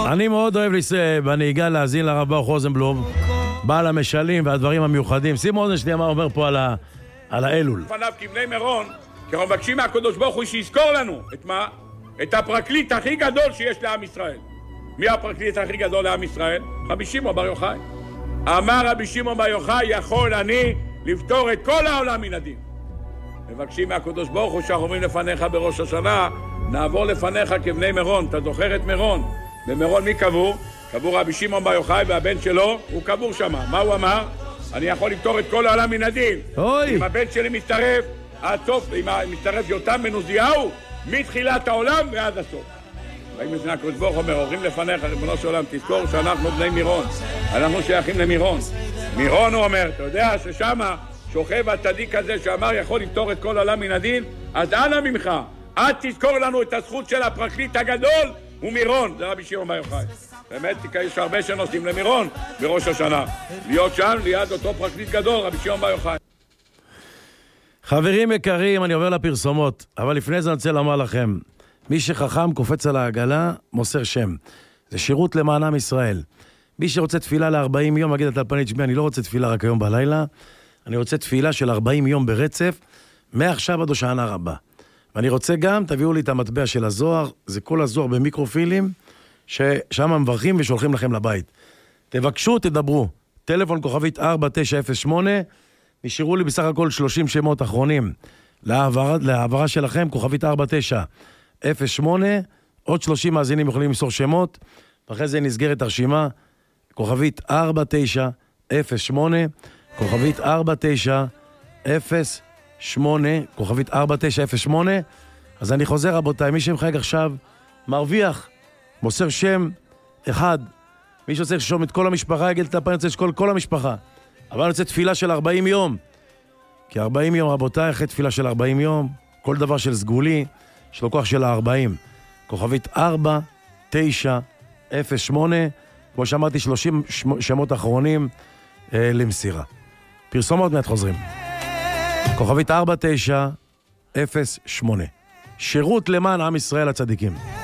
אני מאוד אוהב בנהיגה להאזין לרב ברוך רוזנבלום, בעל המשלים והדברים המיוחדים. שימו עוד שנייה מה אומר פה על האלול. לפניו כבני מירון, כי אנחנו מבקשים מהקדוש ברוך הוא שיזכור לנו את מה? את הפרקליט הכי גדול שיש לעם ישראל. מי הפרקליט הכי גדול לעם ישראל? רבי שמעון בר יוחאי. אמר רבי שמעון בר יוחאי, יכול אני לפתור את כל העולם מן הדין. מבקשים מהקדוש ברוך הוא שאנחנו אומרים לפניך בראש השנה, נעבור לפניך כבני מירון. אתה זוכר את מירון? במירון מי קבור? קבור רבי שמעון בר יוחאי, והבן שלו הוא קבור שם. מה הוא אמר? אני יכול לפתור את כל העולם מן הדין. אם הבן שלי מצטרף עד סוף, אם מצטרף יותם בן עוזיהו, מתחילת העולם ועד הסוף. ואם לפני הקדוש ברוך אומר, הורים לפניך, ריבונו של עולם, תזכור שאנחנו בני מירון, אנחנו שייכים למירון. מירון הוא אומר, אתה יודע ששמה שוכב הצדיק הזה שאמר יכול לפתור את כל העולם מן הדין, אז אנא ממך, אל תזכור לנו את הזכות של הפרקליט הגדול, הוא מירון, זה רבי שמעון בר יוחאי. באמת, יש הרבה שנוסעים למירון בראש השנה. להיות שם ליד אותו פרקליט גדול, רבי שמעון בר יוחאי. חברים יקרים, אני עובר לפרסומות, אבל לפני זה אני רוצה לומר לכם, מי שחכם קופץ על העגלה, מוסר שם. זה שירות למען עם ישראל. מי שרוצה תפילה ל-40 יום, אגיד את אלפנית שמי, אני לא רוצה תפילה רק היום בלילה, אני רוצה תפילה של 40 יום ברצף, מעכשיו עד הושענא רבה. ואני רוצה גם, תביאו לי את המטבע של הזוהר, זה כל הזוהר במיקרופילים, ששם מברכים ושולחים לכם לבית. תבקשו, תדברו. טלפון כוכבית 4908, נשארו לי בסך הכל 30 שמות אחרונים. להעברה שלכם, כוכבית 4908, עוד 30 מאזינים יכולים למסור שמות, ואחרי זה נסגרת הרשימה, כוכבית 4908, כוכבית 4908, כוכבית 4908, אז אני חוזר רבותיי, מי שמחייג עכשיו מרוויח, מוסר שם אחד, מי שרוצה לשום את כל המשפחה, יגיד את הפעם, רוצה לשקול כל המשפחה, אבל אני רוצה תפילה של 40 יום, כי 40 יום רבותיי, אחרי תפילה של 40 יום, כל דבר של סגולי, יש לו כוח של 40, כוכבית 4908, כמו שאמרתי 30 שמות אחרונים למסירה. פרסומות מעט חוזרים. כוכבית 4908, שירות למען עם ישראל הצדיקים.